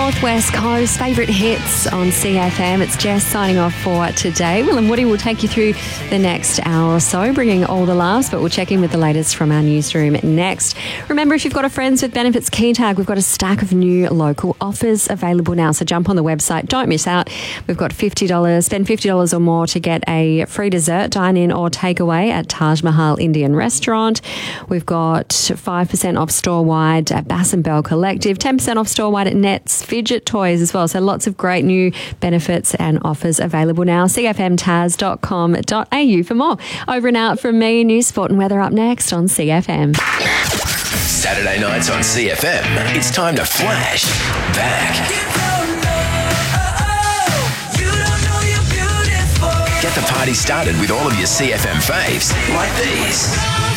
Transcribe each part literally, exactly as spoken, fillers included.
Northwest Coast, favourite hits on C F M. It's Jess signing off for today. Will and Woody will take you through the next hour or so, bringing all the laughs, but we'll check in with the latest from our newsroom next. Remember, if you've got a Friends with Benefits key tag, we've got a stack of new local offers available now, so jump on the website. Don't miss out. We've got fifty dollars, spend fifty dollars or more to get a free dessert, dine-in or takeaway at Taj Mahal Indian Restaurant. We've got five percent off store-wide at Bass and Bell Collective, ten percent off store-wide at Nets Fidget Toys as well. So lots of great new benefits and offers available now. c f m taz dot com dot a u for more. Over and out from me. News, sport and weather up next on C F M. Saturday nights on C F M, it's time to flash back. Get the party started with all of your C F M faves, like these.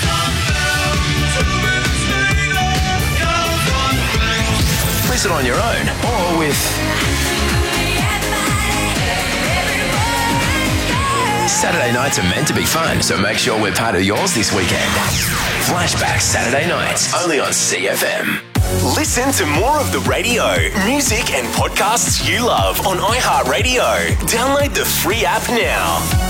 Listen on your own or with Saturday nights are meant to be fun, so make sure we're part of yours this weekend. Flashback Saturday nights, only on C F M. Listen to more of the radio, music and podcasts you love on iHeartRadio. Download the free app now.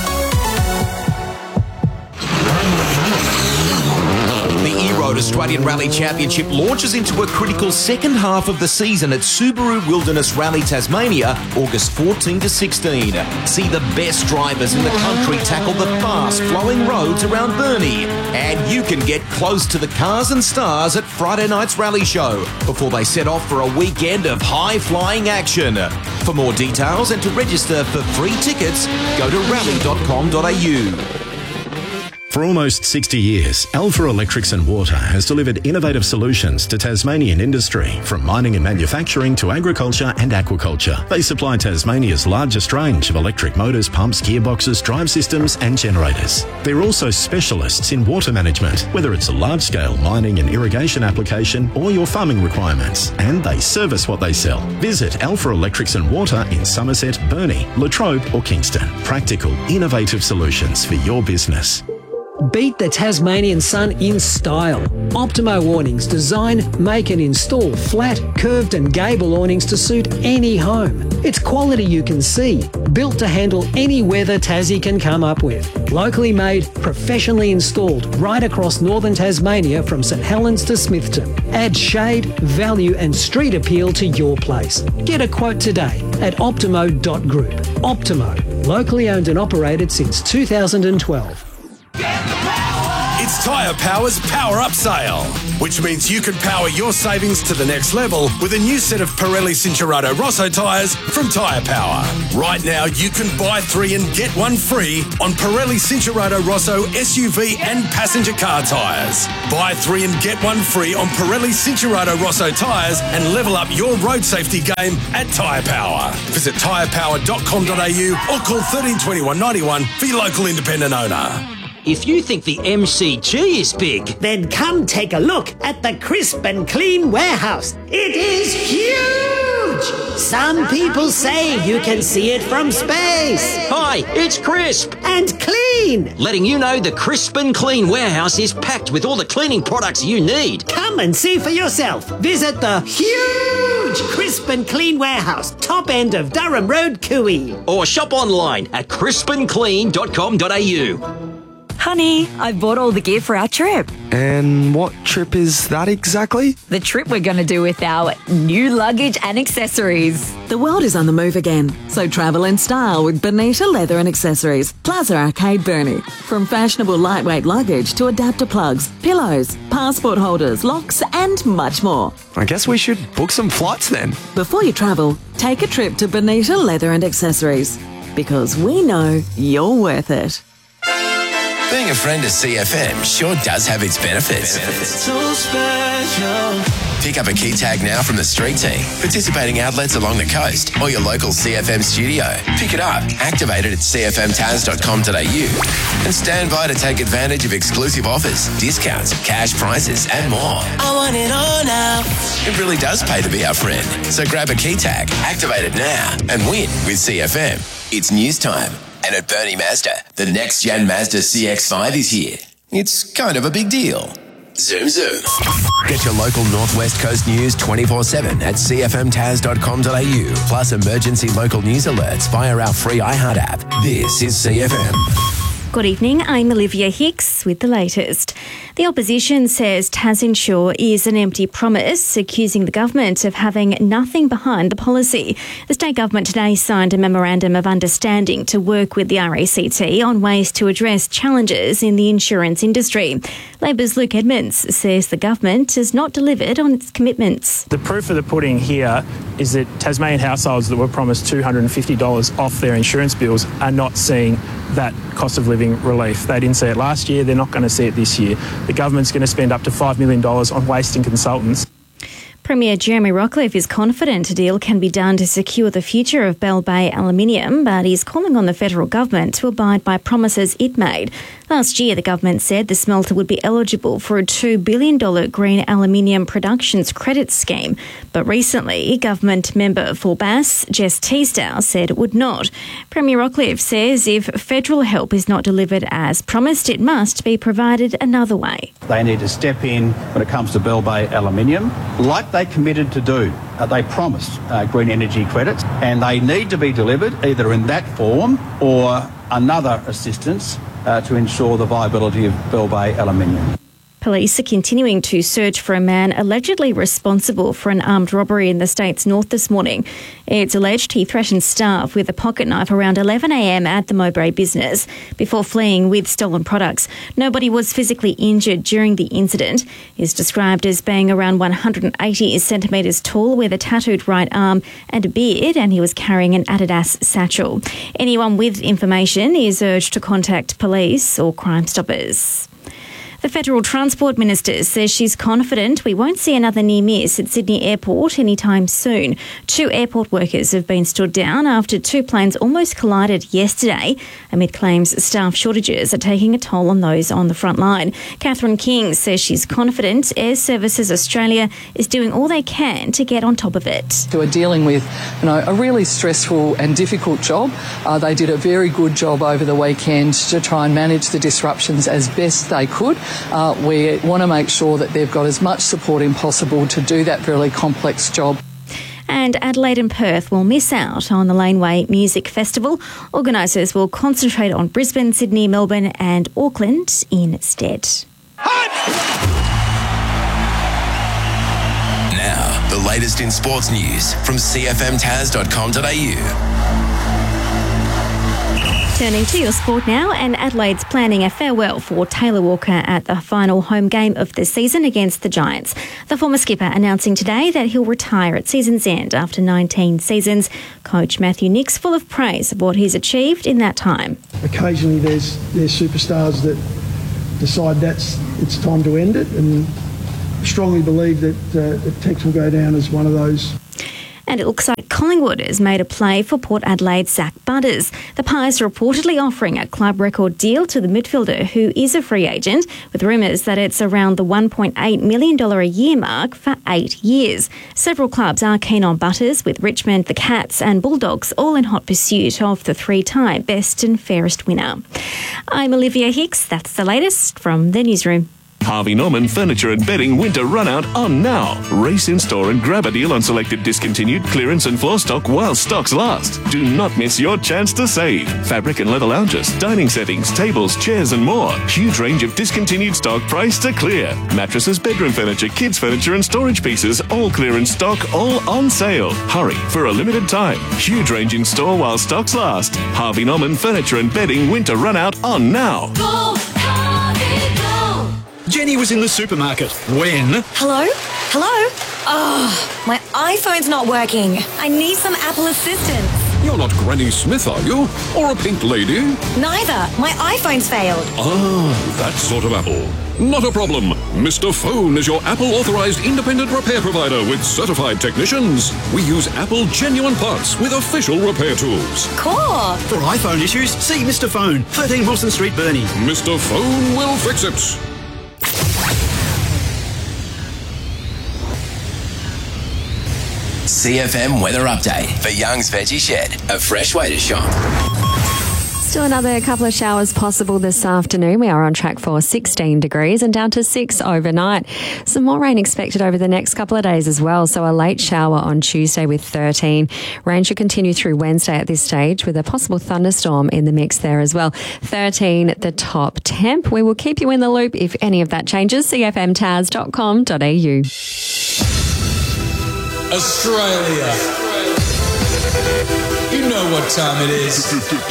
The E-Road Australian Rally Championship launches into a critical second half of the season at Subaru Wilderness Rally Tasmania, August fourteenth to sixteenth. See the best drivers in the country tackle the fast-flowing roads around Burnie. And you can get close to the cars and stars at Friday night's rally show before they set off for a weekend of high-flying action. For more details and to register for free tickets, go to rally dot com dot a u. For almost sixty years, Alpha Electrics and Water has delivered innovative solutions to Tasmanian industry, from mining and manufacturing to agriculture and aquaculture. They supply Tasmania's largest range of electric motors, pumps, gearboxes, drive systems and generators. They're also specialists in water management, whether it's a large-scale mining and irrigation application or your farming requirements, and they service what they sell. Visit Alpha Electrics and Water in Somerset, Burnie, Latrobe or Kingston. Practical, innovative solutions for your business. Beat the Tasmanian sun in style. Optimo awnings design, make and install flat, curved and gable awnings to suit any home. It's quality you can see, built to handle any weather Tassie can come up with. Locally made, professionally installed right across northern Tasmania from St Helens to Smithton. Add shade, value and street appeal to your place. Get a quote today at optimo dot group. Optimo, locally owned and operated since two thousand twelve. It's Tyre Power's Power Up Sale, which means you can power your savings to the next level with a new set of Pirelli Cinturato Rosso tyres from Tyre Power. Right now, you can buy three and get one free on Pirelli Cinturato Rosso S U V and passenger car tyres. Buy three and get one free on Pirelli Cinturato Rosso tyres and level up your road safety game at Tyre Power. Visit tyre power dot com dot a u or call thirteen twenty-one ninety-one for your local independent owner. If you think the M C G is big, then come take a look at the Crisp and Clean warehouse. It is huge! Some people say you can see it from space. Hi, it's Crisp and Clean, letting you know the Crisp and Clean warehouse is packed with all the cleaning products you need. Come and see for yourself. Visit the huge Crisp and Clean warehouse, top end of Durham Road, Cooey. Or shop online at crisp and clean dot com dot a u. Honey, I bought all the gear for our trip. And what trip is that exactly? The trip we're going to do with our new luggage and accessories. The world is on the move again, so travel in style with Bonita Leather and Accessories, Plaza Arcade, Burnie. From fashionable lightweight luggage to adapter plugs, pillows, passport holders, locks and much more. I guess we should book some flights then. Before you travel, take a trip to Bonita Leather and Accessories, because we know you're worth it. Being a friend of C F M sure does have its benefits. benefits. So special. Pick up a key tag now from the street team, participating outlets along the coast, or your local C F M studio. Pick it up, activate it at c f m taz dot com dot a u, and stand by to take advantage of exclusive offers, discounts, cash prices, and more. I want it all now. It really does pay to be our friend. So grab a key tag, activate it now, and win with C F M. It's news time. And at Burnie Mazda, the next-gen Mazda C X five is here. It's kind of a big deal. Zoom Zoom. Get your local Northwest Coast news twenty-four seven at c f m tas dot com dot a u, plus emergency local news alerts via our free iHeart app. This is C F M. Good evening, I'm Olivia Hicks with the latest. The opposition says TasInsure is an empty promise, accusing the government of having nothing behind the policy. The state government today signed a memorandum of understanding to work with the R A C T on ways to address challenges in the insurance industry. Labor's Luke Edmonds says the government has not delivered on its commitments. The proof of the pudding here is that Tasmanian households that were promised two hundred fifty dollars off their insurance bills are not seeing that cost of living relief. They didn't see it last year, they're not going to see it this year. The government's going to spend up to five million dollars on wasting consultants. Premier Jeremy Rockliff is confident a deal can be done to secure the future of Bell Bay Aluminium, but he's calling on the federal government to abide by promises it made. Last year, the government said the smelter would be eligible for a two billion dollars green aluminium productions credit scheme. But recently, government member for Bass, Jess Teasdale, said it would not. Premier Rockliff says if federal help is not delivered as promised, it must be provided another way. They need to step in when it comes to Bell Bay Aluminium, like they committed to do. Uh, they promised uh, green energy credits, and they need to be delivered either in that form or another assistance uh, to ensure the viability of Bell Bay Aluminium. Police are continuing to search for a man allegedly responsible for an armed robbery in the state's north this morning. It's alleged he threatened staff with a pocket knife around eleven a m at the Mowbray business before fleeing with stolen products. Nobody was physically injured during the incident. He's described as being around one hundred eighty centimetres tall with a tattooed right arm and a beard, and he was carrying an Adidas satchel. Anyone with information is urged to contact police or Crime Stoppers. The Federal Transport Minister says she's confident we won't see another near miss at Sydney Airport anytime soon. Two airport workers have been stood down after two planes almost collided yesterday, amid claims staff shortages are taking a toll on those on the front line. Catherine King says she's confident Air Services Australia is doing all they can to get on top of it. Who are dealing with, you know, a really stressful and difficult job. Uh, they did a very good job over the weekend to try and manage the disruptions as best they could. Uh, we want to make sure that they've got as much support as possible to do that really complex job. And Adelaide and Perth will miss out on the Laneway Music Festival. Organisers will concentrate on Brisbane, Sydney, Melbourne and Auckland instead. Now, the latest in sports news from c f m tas dot com dot a u. Turning to your sport now, and Adelaide's planning a farewell for Taylor Walker at the final home game of the season against the Giants. The former skipper announcing today that he'll retire at season's end after nineteen seasons. Coach Matthew Nicks full of praise of what he's achieved in that time. Occasionally there's there's superstars that decide that's it's time to end it, and I strongly believe that, uh, that Tex will go down as one of those. And it looks like Collingwood has made a play for Port Adelaide's Zach Butters. The Pies are reportedly offering a club record deal to the midfielder, who is a free agent, with rumours that it's around the one point eight million dollars a year mark for eight years. Several clubs are keen on Butters, with Richmond, the Cats and Bulldogs all in hot pursuit of the three-time best and fairest winner. I'm Olivia Hicks. That's the latest from the newsroom. Harvey Norman Furniture and Bedding Winter Run Out on now. Race in store and grab a deal on selected discontinued clearance and floor stock while stocks last. Do not miss your chance to save. Fabric and leather lounges, dining settings, tables, chairs and more. Huge range of discontinued stock priced to clear. Mattresses, bedroom furniture, kids furniture and storage pieces, all clearance stock, all on sale. Hurry for a limited time. Huge range in store while stocks last. Harvey Norman Furniture and Bedding Winter Run Out on now. Go, Harvey, go. Jenny was in the supermarket. When? Hello? Hello? Oh, my iPhone's not working. I need some Apple assistance. You're not Granny Smith, are you? Or a pink lady? Neither. My iPhone's failed. Ah, that sort of Apple. Not a problem. Mister Phone is your Apple-authorized independent repair provider with certified technicians. We use Apple genuine parts with official repair tools. Cool. For iPhone issues, see Mister Phone, thirteen Wilson Street, Burnie. Mister Phone will fix it. C F M weather update for Young's Veggie Shed, a fresh way to shop. Still another couple of showers possible this afternoon. We are on track for sixteen degrees and down to six overnight. Some more rain expected over the next couple of days as well. So a late shower on Tuesday with thirteen. Rain should continue through Wednesday at this stage with a possible thunderstorm in the mix there as well. thirteen at the top temp. We will keep you in the loop if any of that changes. c f m taz dot com dot a u. Australia. You know what time it is.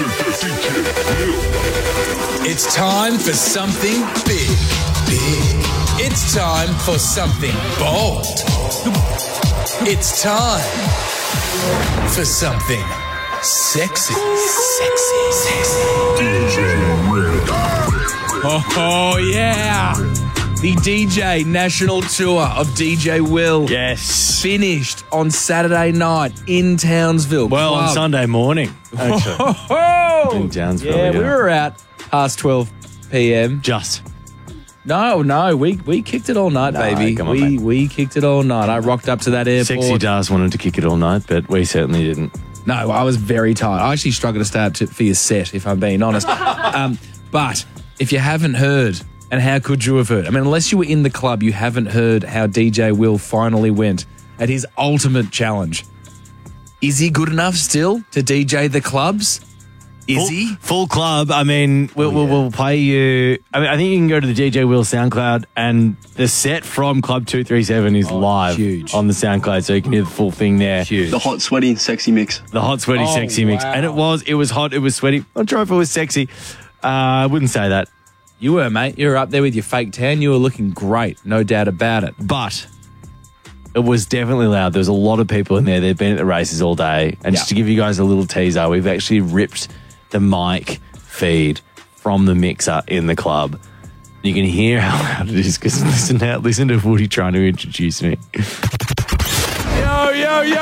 It's time for something big. Big. It's time for something bold. It's time for something sexy. Sexy. Sexy. D J Will. Oh, oh yeah. The D J National Tour of D J Will. Yes. Finished on Saturday night in Townsville. Well, Club. on Sunday morning, actually. Oh, oh, oh. In Townsville, yeah, yeah. we were out past twelve p.m. Just. No, no, we we kicked it all night, No, baby. come on, we mate. we kicked it all night. I rocked up to that airport. Sexy Dars wanted to kick it all night, but we certainly didn't. No, I was very tired. I actually struggled to stay up to, for your set, if I'm being honest. um, but if you haven't heard, and how could you have heard? I mean, unless you were in the club, you haven't heard how D J Will finally went at his ultimate challenge. Is he good enough still to D J the clubs? Is full, he? Full club. I mean, we'll, Oh, yeah. we'll, we'll play you. I mean, I think you can go to the D J Will SoundCloud, and the set from Club two thirty-seven is Oh, live huge. on the SoundCloud, so you can hear the full thing there. Huge. The hot, sweaty, sexy mix. The hot, sweaty, Oh, sexy mix. wow. And it was, it was hot, it was sweaty. I'm not sure if it was sexy. Uh, I wouldn't say that. You were, mate. You were up there with your fake tan. You were looking great, no doubt about it. But it was definitely loud. There was a lot of people in there. They've been at the races all day. And just to give you guys a little teaser, we've actually ripped the mic feed from the mixer in the club. You can hear how loud it is because listen, now, listen to Woody trying to introduce me. Yo, yo, yo.